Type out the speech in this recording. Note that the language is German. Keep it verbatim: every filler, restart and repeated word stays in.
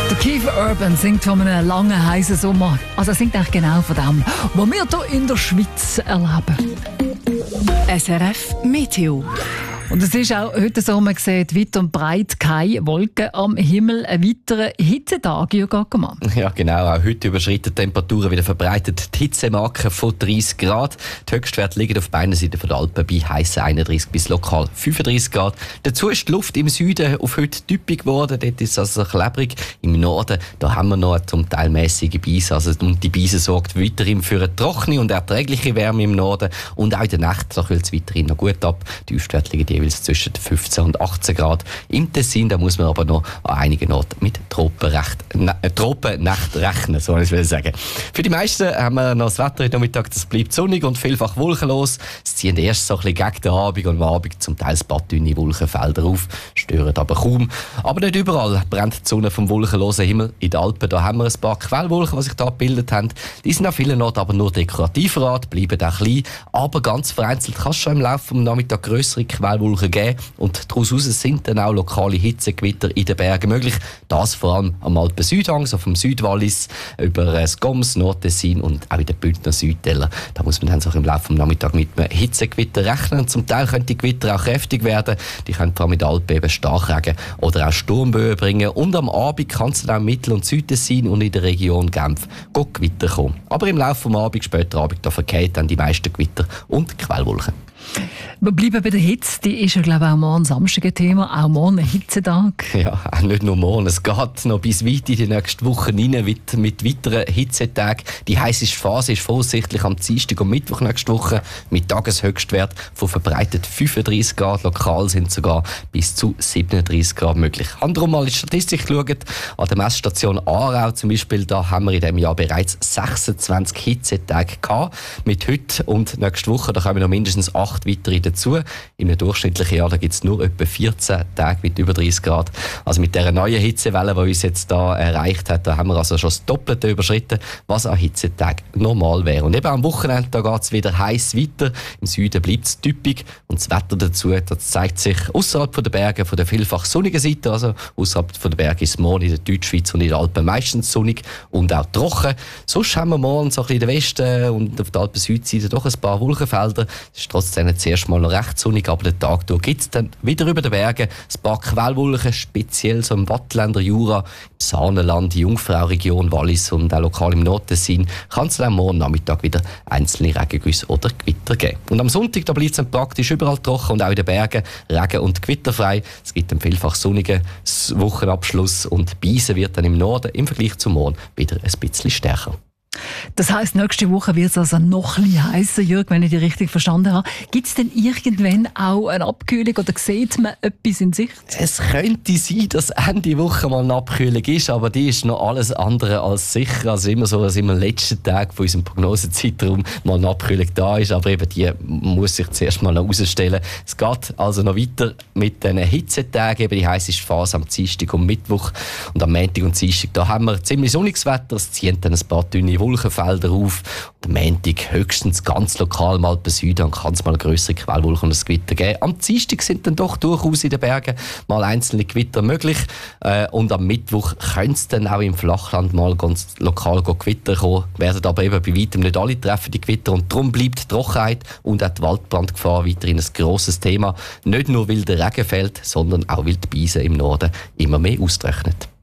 Der Keith Urban singt von einem langen, heißen Sommer. Also er singt eigentlich genau von dem, was wir hier in der Schweiz erleben. S R F Meteo. Und es ist auch heute so, man sieht weit und breit keine Wolken am Himmel. Ein weiterer Hitzetag, Jürgen Ackermann. Ja, genau. Auch heute überschreiten die Temperaturen wieder verbreitet die Hitzemarke von dreißig Grad. Die Höchstwerte liegen auf beiden Seiten der Alpen bei heissen einunddreißig bis lokal fünfunddreißig Grad. Dazu ist die Luft im Süden auf heute typisch geworden. Dort ist es also klebrig. Im Norden da haben wir noch zum Teil mäßige Beise. Also, und die Beise sorgt weiterhin für eine trockene und erträgliche Wärme im Norden. Und auch in der Nacht da kühlt es weiterhin noch gut ab. Die Höchstwerte liegen jeweils zwischen fünfzehn und achtzehn Grad. Im Tessin, da muss man aber noch an einigen Orten mit Tropenrecht, äh, Tropennacht rechnen, so ich will sagen. Für die meisten haben wir noch das Wetter heute Mittag, das bleibt sonnig und vielfach wolkenlos. Es ziehen erst so ein bisschen gegen den Abend und am Abend zum Teil ein paar dünne Wolkenfelder auf, stören aber kaum. Aber nicht überall brennt die Sonne vom wolkenlosen Himmel. In den Alpen da haben wir ein paar Quellwolken, die sich hier gebildet haben. Die sind an vielen Orten aber nur dekorativer Art, bleiben auch klein, aber ganz vereinzelt kann es schon im Laufe des Nachmittags grössere Quellwolken geben und daraus sind dann auch lokale Hitzegewitter in den Bergen möglich. Das vor allem am Alpen-Südhang, so vom Südwallis über das Goms, Nordtessin und auch in den Bündner Südtäler. Da muss man dann so im Laufe des Nachmittags mit einem Hitzegewitter rechnen. Und zum Teil können die Gewitter auch kräftig werden. Die können vor allem in den Alpen eben Starkregen oder auch Sturmböen bringen. Und am Abend kann es dann auch Mittel- und Südtessin und in der Region Genf Gewitter kommen. Aber im Laufe des Abends, später Abend, da verkehrt dann die meisten Gewitter und Quellwolken. Wir bleiben bei der Hitze. Die ist ja, glaube ich, auch morgen Samstag ein Thema. Auch morgen ein Hitzetag. Ja, nicht nur morgen. Es geht noch bis weit in die nächste Woche rein mit, mit weiteren Hitzetagen. Die heisseste Phase ist voraussichtlich am Dienstag und Mittwoch nächste Woche mit Tageshöchstwert von verbreitet fünfunddreißig Grad. Lokal sind sogar bis zu siebenunddreißig Grad möglich. Haben darum mal in die Statistik geschaut. An der Messstation Aarau zum Beispiel, da haben wir in diesem Jahr bereits sechsundzwanzig Hitzetage gehabt. Mit heute und nächste Woche, da kommen noch mindestens acht weitere dazu. Im durchschnittlichen Jahr gibt es nur etwa vierzehn Tage mit über dreißig Grad. Also mit dieser neuen Hitzewelle, die uns jetzt da erreicht hat, da haben wir also schon das Doppelte überschritten, was an Hitzetagen normal wäre. Und eben am Wochenende, da geht es wieder heiß weiter. Im Süden bleibt es typisch und das Wetter dazu, das zeigt sich außerhalb der Berge, von der vielfach sonnigen Seite. Also außerhalb der Berge ist es morgen in der Deutschschweiz und in den Alpen meistens sonnig und auch trocken. Sonst haben wir morgen so ein bisschen in den Westen und auf der Alpen-Südseite doch ein paar Wolkenfelder. Es ist trotzdem zuerst mal noch recht sonnig, aber den Tag durch gibt es dann wieder über den Bergen ein paar Quellwolken, speziell so im Wattländer Jura, im Saanenland, die Jungfrau-Region, Wallis und auch lokal im Nordtessin kann es dann morgen Nachmittag wieder einzelne Regengüsse oder Gewitter geben. Und am Sonntag da bleibt es dann praktisch überall trocken und auch in den Bergen regen- und gewitterfrei. Es gibt einen vielfach sonnigen Wochenabschluss und Beise wird dann im Norden im Vergleich zum Morgen wieder ein bisschen stärker. Das heisst, nächste Woche wird es also noch ein bisschen heißer, Jürg, wenn ich dich richtig verstanden habe. Gibt es denn irgendwann auch eine Abkühlung oder sieht man etwas in Sicht? Es könnte sein, dass Ende Woche mal eine Abkühlung ist, aber die ist noch alles andere als sicher. Also immer so, dass im letzten Tag von unserem Prognosezeitraum mal eine Abkühlung da ist, aber eben die muss sich zuerst mal noch herausstellen. Es geht also noch weiter mit den Hitzetagen, eben die heisseste Phase am Dienstag und Mittwoch und am Montag und Dienstag, da haben wir ziemlich sonniges Wetter, es ziehen dann ein paar dünne Wolkenfelder auf. Und am Montag höchstens ganz lokal mal bei Süden kann es mal grössere Quellwolken und ein Gewitter geben. Am Dienstag sind dann doch durchaus in den Bergen mal einzelne Gewitter möglich. Äh, und am Mittwoch könnte es dann auch im Flachland mal ganz lokal Gewitter kommen. Werden aber eben bei weitem nicht alle treffen, die Gewitter. Und darum bleibt die Trockenheit und auch die Waldbrandgefahr weiterhin ein grosses Thema. Nicht nur, weil der Regen fällt, sondern auch, weil die Beise im Norden immer mehr austrocknet.